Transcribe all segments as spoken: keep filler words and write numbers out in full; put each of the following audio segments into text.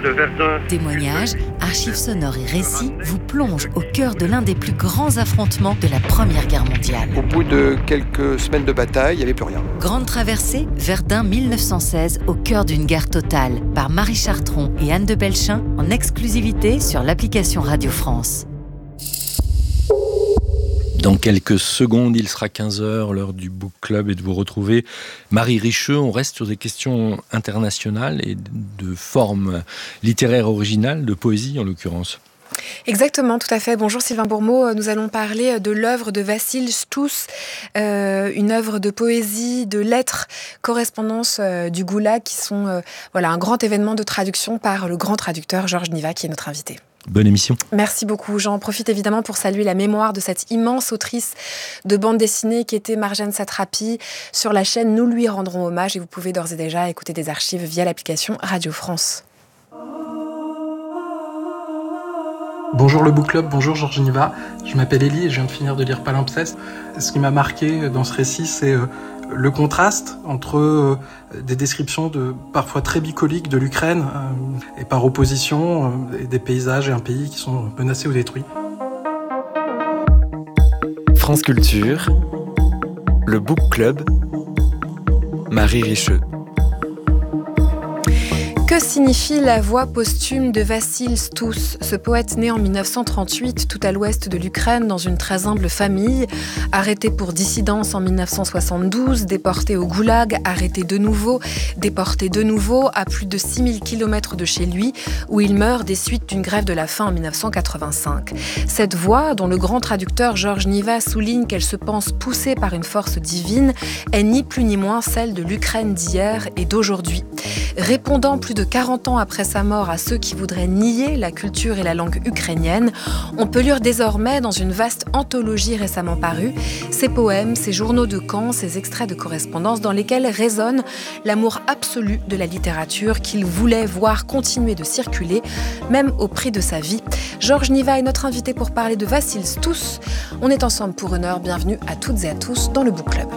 de Verdun. Témoignages, archives sonores et récits vous plongent au cœur de l'un des plus grands affrontements de la Première Guerre mondiale. Au bout de quelques semaines de bataille, il n'y avait plus rien. Grande traversée, Verdun mille neuf cent seize, au cœur d'une guerre totale, par Marie Chartron et Anne de Belchin, en exclusivité sur l'application Radio France. Dans quelques secondes, il sera quinze heures, l'heure du Book Club, et de vous retrouver Marie Richeux. On reste sur des questions internationales et de forme littéraire originale, de poésie en l'occurrence. Exactement, tout à fait. Bonjour Sylvain Bourmeau. Nous allons parler de l'œuvre de Vassil Stouss, euh, une œuvre de poésie, de lettres, correspondances euh, du Goulag, qui sont euh, voilà, un grand événement de traduction par le grand traducteur Georges Niva, qui est notre invité. Bonne émission. Merci beaucoup. J'en profite évidemment pour saluer la mémoire de cette immense autrice de bande dessinée qui était Marjane Satrapi. Sur la chaîne, nous lui rendrons hommage et vous pouvez d'ores et déjà écouter des archives via l'application Radio France. Bonjour le Book Club, bonjour Georges Niva. Je m'appelle Élie et je viens de finir de lire Palimpseste. Ce qui m'a marqué dans ce récit, c'est euh, le contraste entre euh, des descriptions de, parfois très bucoliques de l'Ukraine euh, et par opposition euh, des paysages et un pays qui sont menacés ou détruits. France Culture, le Book Club, Marie Richeux. Que signifie la voix posthume de Vassil Stouss, ce poète né en mille neuf cent trente-huit, tout à l'ouest de l'Ukraine, dans une très humble famille, arrêté pour dissidence en mille neuf cent soixante-douze, déporté au Goulag, arrêté de nouveau, déporté de nouveau à plus de six mille kilomètres de chez lui, où il meurt des suites d'une grève de la faim en mille neuf cent quatre-vingt-cinq. Cette voix, dont le grand traducteur Georges Niva souligne qu'elle se pense poussée par une force divine, est ni plus ni moins celle de l'Ukraine d'hier et d'aujourd'hui. Répondant plus de quarante ans après sa mort à ceux qui voudraient nier la culture et la langue ukrainienne, on peut lire désormais dans une vaste anthologie récemment parue ses poèmes, ses journaux de camp, ses extraits de correspondance dans lesquels résonne l'amour absolu de la littérature qu'il voulait voir continuer de circuler, même au prix de sa vie. Georges Niva est notre invité pour parler de Vassil Stouss. On est ensemble pour une heure. Bienvenue à toutes et à tous dans le Book Club.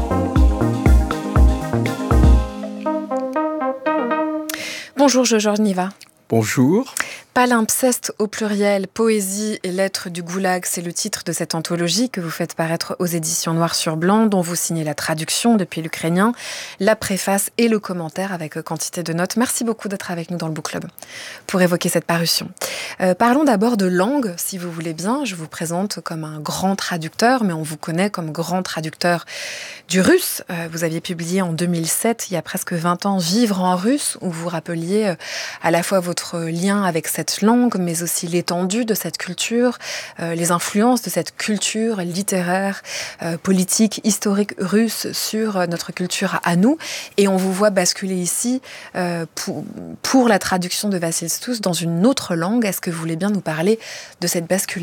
Bonjour Georges Niva. Bonjour. Palimpseste au pluriel, poésie et lettres du Goulag, c'est le titre de cette anthologie que vous faites paraître aux éditions Noir sur Blanc, dont vous signez la traduction depuis l'ukrainien, la préface et le commentaire avec quantité de notes. Merci beaucoup d'être avec nous dans le Book Club pour évoquer cette parution. Euh, parlons d'abord de langue, si vous voulez bien. Je vous présente comme un grand traducteur, mais on vous connaît comme grand traducteur du russe. Euh, vous aviez publié en deux mille sept, il y a presque vingt ans, Vivre en russe, où vous rappeliez euh, à la fois votre lien avec cette langue, mais aussi l'étendue de cette culture, euh, les influences de cette culture littéraire, euh, politique, historique russe sur euh, notre culture à nous. Et on vous voit basculer ici euh, pour, pour la traduction de Vassil Stouss dans une autre langue. Est-ce que vous voulez bien nous parler de cette bascule-là ?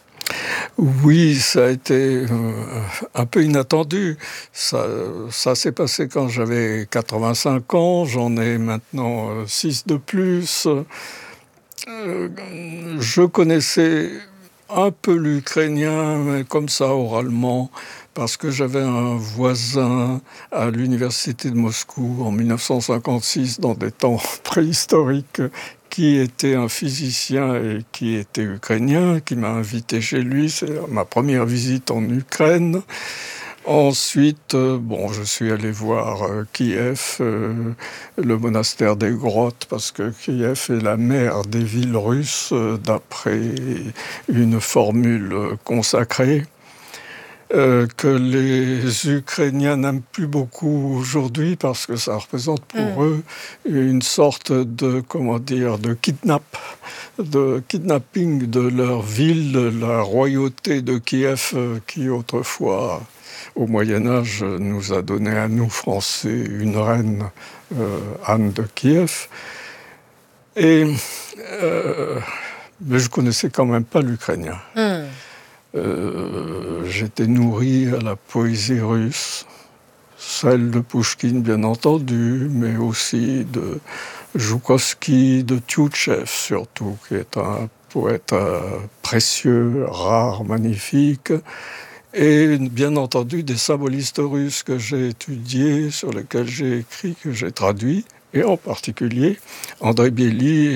Oui, ça a été euh, un peu inattendu. Ça, ça s'est passé quand j'avais quatre-vingt-cinq ans. J'en ai maintenant euh, six de plus. Euh, je connaissais un peu l'ukrainien, mais comme ça, oralement, parce que j'avais un voisin à l'université de Moscou en mille neuf cent cinquante-six, dans des temps préhistoriques, qui était un physicien et qui était ukrainien, qui m'a invité chez lui. C'est ma première visite en Ukraine. Ensuite, euh, bon, je suis allé voir euh, Kiev, euh, le monastère des grottes, parce que Kiev est la mère des villes russes, euh, d'après une formule consacrée, euh, que les Ukrainiens n'aiment plus beaucoup aujourd'hui, parce que ça représente pour mmh. eux une sorte de, comment dire, de kidnap, de kidnapping de leur ville, de la royauté de Kiev, euh, qui autrefois, au Moyen-Âge, nous a donné à nous, Français, une reine, euh, Anne de Kiev. Et, euh, mais je ne connaissais quand même pas l'ukrainien. Mm. Euh, j'étais nourri à la poésie russe, celle de Pouchkine, bien entendu, mais aussi de Joukovski, de Tchoutchev, surtout, qui est un poète euh, précieux, rare, magnifique. Et bien entendu des symbolistes russes que j'ai étudiés, sur lesquels j'ai écrit, que j'ai traduit, et en particulier Andrei Bieli